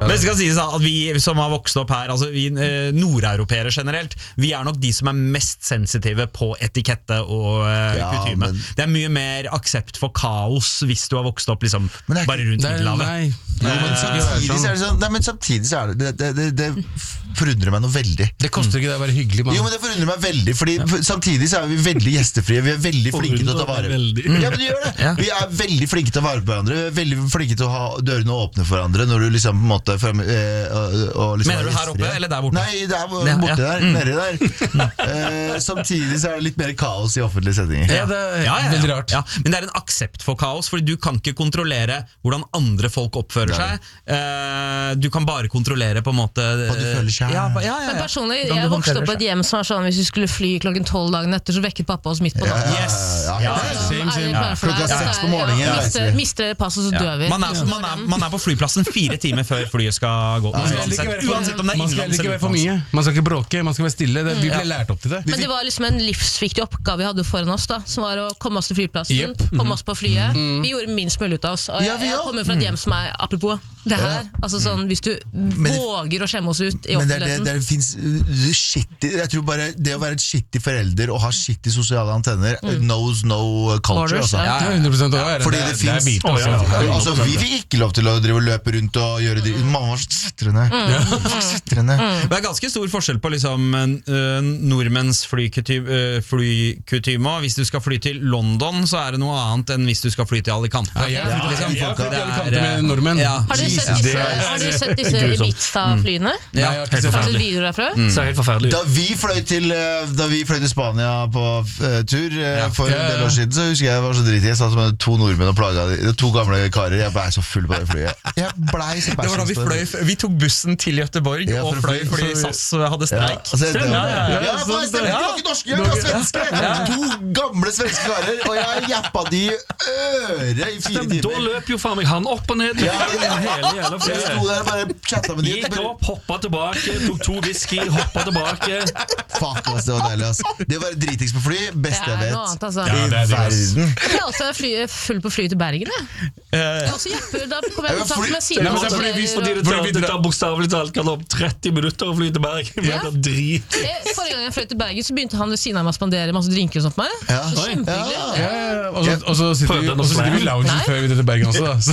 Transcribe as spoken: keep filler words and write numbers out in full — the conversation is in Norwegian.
Men det skal sies at vi som har vokst opp her, altså vi eh, nordeuropeere generelt, vi er nok de som er mest sensitive på etikette og eh, Ja, kutyme. men- Det er mye mer aksept for kaos hvis du har vokst opp liksom, Men det er ikke- bare rundt Det er- Middelhavet. nei. Jo, men samtidig så er det sånn, nei, men samtidig så er det Det, det, det, det forundrer meg noe veldig. Det koster ikke det å være hyggelig, mann. Jo, men det forundrer meg veldig, fordi f- samtidig så er vi veldig gjestefrie. Vi er veldig flinke til å ta vare Veldig. Ja, men du gjør det. Vi er veldig flinke til å vare på hverandre. Vi er veldig flinke til å ha dørene åpne for hverandre når du liksom på en måte frem, eh, og, og liksom Mener du er her oppe, gjestfrie. eller der borte? Nei, der borte Ja, ja. der, nedi der. Eh, samtidig så er det litt mer kaos i offentlige settinger. Ja, det er Ja, ja, ja. veldig rart. Ja, men det er en aksept for kaos, fordi du kan ikke kontrollere hvordan andre folk oppfører seg. Eh, du kan bare kontrollere på en måte Hva du føler selv. Ja, ja, ja, ja. Men personlig, Hvordan jeg du vokste håndterer opp på et seg. hjem som var sånn hvis vi skulle fly klokken tolv dagen etter, så vekket pappa oss midt på Ja, natten. Yes. ja, ja, Ja, ja. ja. Same, same. Klokka seks på morgenen reiser vi. Mister pass, og så dør vi. Man, er, man, er, man er på flyplassen fire timer før flyet skal gå. Man skal ikke være for- Uansett om det er man skal innenlands ikke eller være for utenlands. mye. Man skal ikke bråke, man skal være stille. Det, vi ble lært opp til det. Men det var liksom en livsviktig oppgave vi hadde foran oss, da, som var å komme oss til flyplassen, Yep. komme oss på flyet. Vi gjorde minst mulig ut av oss. Og Ja, jeg, vi jeg også. kommer fra et hjem som er, apropos det her, altså sånn, hvis du det- våger å skjemme oss ut i Men det, er det, offentligheten. det finnes uh, shitty, jeg tror bare det å være et shitty forelder og ha shitty sosiale antenner knows no culture. Borders, Altså. ja. Ja, hundre prosent også er Fordi det, det det er finnes- bit, altså. Altså, vi fikk ikke lov til å drive og løpe rundt og gjøre dritt. Mamma var sånn, sett dere ned. Sett dere ned. Det er ganske stor forskjell på liksom, uh, nordmenns flykutyme. Uh, flykutyme. Hvis du skal fly til London, så er det noe annet enn hvis du skal fly til Alicante. Ja, jeg flyttet Liksom, jeg flyttet til det er, Alicante med uh, nordmenn. Ja. Har dere sett Jesus disse, Christ. har dere sett disse Grusomt. Ibiza-flyene? Nei, jeg har ikke sett Har det. dere videoer derfra? Det ser helt forferdelig Da ut. vi fløy til, uh, da vi fløy til Spania på uh, tur uh, for Ja, en ja, del ja. år siden, så husker jeg jeg var så dritig. Jeg satt med to nordmenn og plaga de. To gamle karer. Jeg ble så full på det flyet. Jeg ble så Det var da vi fløy Vi tok bussen til Göteborg Ja, og for å fløy fly- fordi for- SAS hadde streik. Ja, altså, det, Stemmer, ja, ja, ja. ja, faen, stemmer. De var ikke norske, de var svenske! To gamle svenske karer, og jeg jappa de i øret i fire Da timer. løp jo faen meg han opp og ned. Ja, Hele jævla Jeg sto flyet. der og bare chatta med de. Gikk opp, hoppa tilbake, tok to whisky, hoppa tilbake. Fuck, ass, det var deilig, ass. Det å være dritings på fly, beste jeg Det er vet noe annet, altså. Ja, i det er digg, ass. verden. Jeg pleier alltid å være fly- full på fly til Bergen. Jeg. Jeg er også japper, da kommer jeg Ja, i kontakt fly- med Nei, men det er fordi vi- sidepassasjerer. Fordi det Fordi tar, vi det drar- tar bokstavelig talt kan opp tretti minutter å fly til Bergen. Ja. Det er drit. og- Forrige gang jeg fløy til Bergen, så begynte han ved siden av meg å spandere masse drinker og sånt på meg. Ja. Så kjempehyggelig. Ja, ja, ja. Og så- Og så sitter vi, Prøvde han å og så sitter vi i slang? loungen Nei. før vi drar til Bergen også, da. Så.